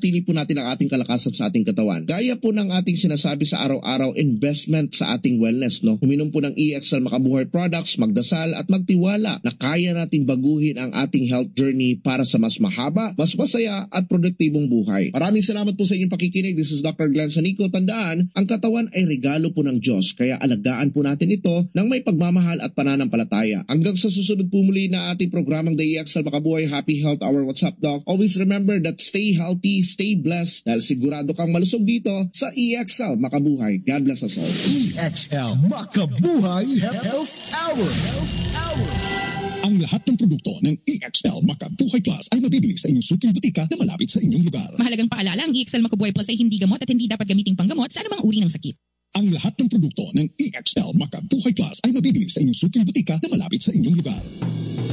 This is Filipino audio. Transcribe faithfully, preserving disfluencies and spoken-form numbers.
mapanatili po natin ang ating kalakasan sa ating katawan. Gaya po ng ating sinasabi sa araw-araw, investment sa ating wellness, no? Uminom po ng E X L Makabuhay products, magdasal at magtiwala na kaya nating baguhin ang ating health journey para sa mas mahaba, mas masaya at produktibong buhay. Maraming salamat po sa inyong pakikinig. This is Doctor Glenn Sanico. Tandaan, ang katawan ay regalo po ng Diyos, kaya alagaan po natin ito ng may pagmamahal at pananampalataya. Hanggang sa susunod po muli na ating programang The E X L Makabuhay Happy Health Hour. What's up, Doc? Always remember that stay healthy, stay blessed, dahil sigurado kang malusog dito sa E X L Makabuhay. God bless us all. E X L Makabuhay Health Hour. Health Hour. Ang lahat ng produkto ng E X L Makabuhay Plus ay mabibili sa inyong suking butika na malapit sa inyong lugar. Mahalagang paalala, ang E X L Makabuhay Plus ay hindi gamot at hindi dapat gamiting panggamot sa anumang uri ng sakit. Ang lahat ng produkto ng E X L Makabuhay Plus ay mabibili sa inyong suking butika na malapit sa inyong lugar.